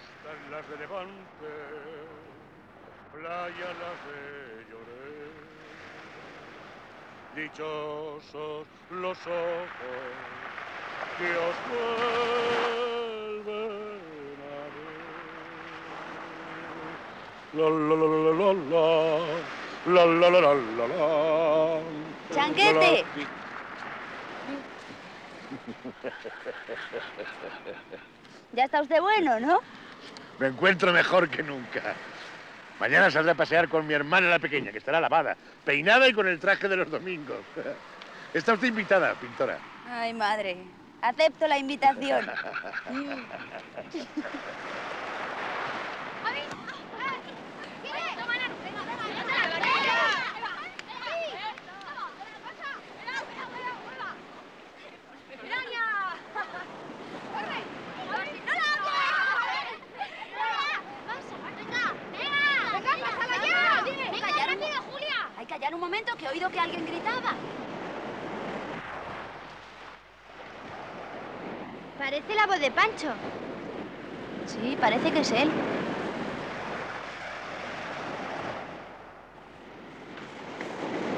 están las de Levante, playa las de Lloret. Dichosos los ojos que os vuelven a ver. La la la la la la la la la la la la la. ¡Chanquete! Ya está usted bueno, ¿no? Me encuentro mejor que nunca. Mañana saldré a pasear con mi hermana la pequeña, que estará lavada, peinada y con el traje de los domingos. Está usted invitada, pintora. Ay, madre. Acepto la invitación. Hay que callar un momento, que he oído que alguien gritaba. Parece la voz de Pancho. Sí, parece que es él.